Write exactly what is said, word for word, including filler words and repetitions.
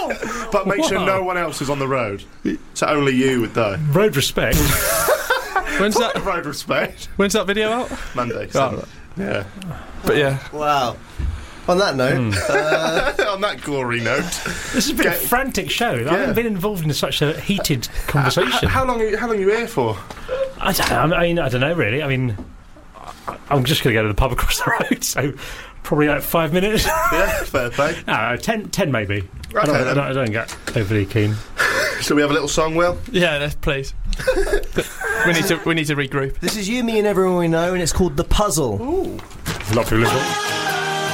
But make sure Wow. no one else is on the road. So only you would die. Road respect. When's that? Road respect. When's that video out? Monday. Oh, Yeah. but yeah. Wow. On that note, uh, On that glory note. This has been a Get- frantic show. I haven't been involved in such a heated conversation. How long? Are you, how long are you here for? I don't know. I mean, I don't know really. I mean, I- I'm just going to go to the pub across the road, so probably like five minutes. Yeah, fair play. No, ten, ten maybe. I, don't, Okay, I, don't, I don't get overly keen. Shall we have a little song, Will? Yeah, let's please. we need to we need to regroup. this is you, me, and everyone we know, and it's called The Puzzle. Ooh. Not too little.